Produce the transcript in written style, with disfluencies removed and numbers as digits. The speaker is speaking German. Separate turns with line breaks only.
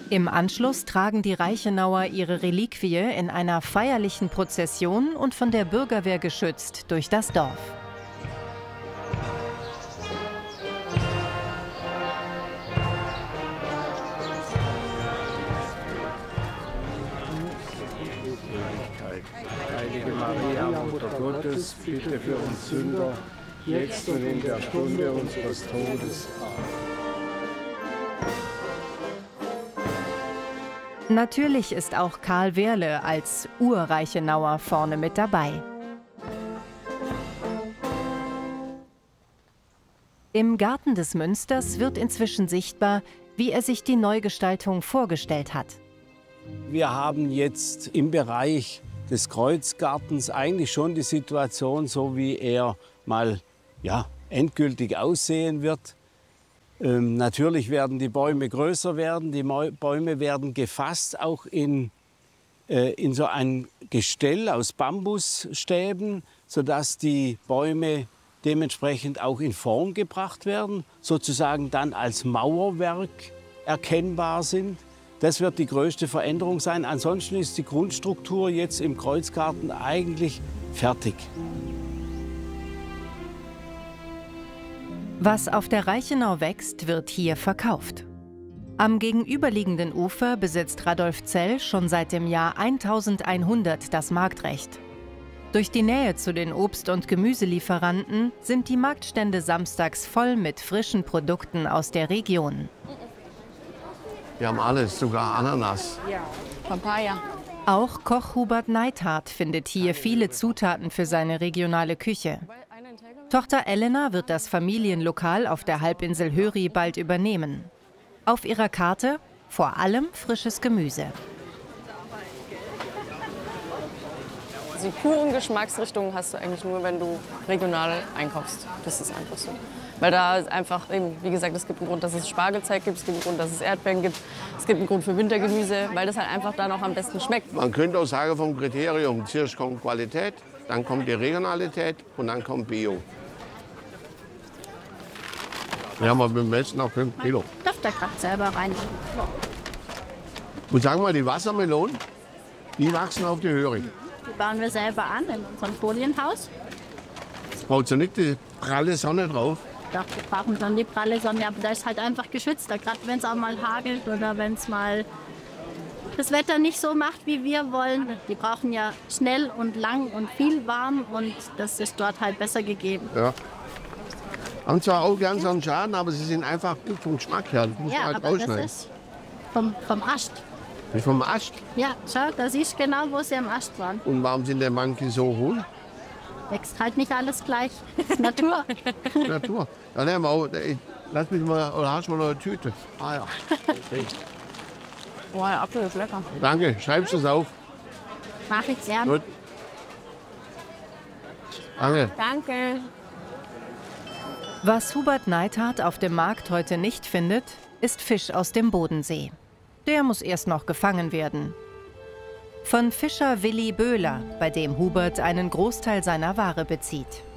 Im Anschluss tragen die Reichenauer ihre Reliquie in einer feierlichen Prozession und von der Bürgerwehr geschützt durch das Dorf.
Heilige Maria, Mutter Gottes, bitte für uns Sünder, jetzt und in der Stunde unseres Todes. Amen.
Natürlich ist auch Karl Wehrle als Ur-Reichenauer vorne mit dabei. Im Garten des Münsters wird inzwischen sichtbar, wie er sich die Neugestaltung vorgestellt hat.
Wir haben jetzt im Bereich des Kreuzgartens eigentlich schon die Situation, so wie er mal endgültig aussehen wird. Natürlich werden die Bäume größer werden, die Bäume werden gefasst auch in so ein Gestell aus Bambusstäben, sodass die Bäume dementsprechend auch in Form gebracht werden, sozusagen dann als Mauerwerk erkennbar sind. Das wird die größte Veränderung sein. Ansonsten ist die Grundstruktur jetzt im Kreuzgarten eigentlich fertig.
Was auf der Reichenau wächst, wird hier verkauft. Am gegenüberliegenden Ufer besitzt Radolf Zell schon seit dem Jahr 1100 das Marktrecht. Durch die Nähe zu den Obst- und Gemüselieferanten sind die Marktstände samstags voll mit frischen Produkten aus der Region.
Wir haben alles, sogar Ananas.
Ja, Papaya.
Auch Koch Hubert Neithardt findet hier viele Zutaten für seine regionale Küche. Tochter Elena wird das Familienlokal auf der Halbinsel Höri bald übernehmen. Auf ihrer Karte vor allem frisches Gemüse.
Die puren Geschmacksrichtungen hast du eigentlich nur, wenn du regional einkaufst. Das ist einfach so. Weil da einfach, eben, wie gesagt, es gibt einen Grund, dass es Spargelzeit gibt, es gibt einen Grund, dass es Erdbeeren gibt, es gibt einen Grund für Wintergemüse, weil das halt einfach da noch am besten schmeckt.
Man könnte auch sagen vom Kriterium, zuerst kommt Qualität, dann kommt die Regionalität und dann kommt Bio. Wir haben beim Messen noch 5 Kilo.
Darf da gerade selber rein.
Und sagen wir, die Wassermelonen, die wachsen auf die Höri.
Die bauen wir selber an in unserem Folienhaus.
Es braucht ja nicht die pralle Sonne drauf.
Doch, wir brauchen dann die pralle Sonne, aber da ist halt einfach geschützt. Gerade wenn es auch mal hagelt oder wenn es mal das Wetter nicht so macht, wie wir wollen. Die brauchen ja schnell und lang und viel warm und das ist dort halt besser gegeben.
Ja. Haben zwar auch gern so einen Schaden, aber sie sind einfach gut vom Geschmack her. Das muss man halt
aber
rausschneiden.
das ist vom Ast.
Wie vom Ast?
Ja, schau, da siehst du genau, wo sie am Ast waren.
Und warum sind der manche so hohl?
Wächst halt nicht alles gleich. Das ist Natur.
Natur. Ja, nehmen wir auch. Lass mich mal, oder hast du mal noch eine Tüte? Ah ja.
Boah, der Apfel ist lecker.
Danke, schreibst du es auf.
Mach ich gern.
Gut. Danke.
Danke.
Was Hubert Neithardt auf dem Markt heute nicht findet, ist Fisch aus dem Bodensee. Der muss erst noch gefangen werden. Von Fischer Willi Böhler, bei dem Hubert einen Großteil seiner Ware bezieht.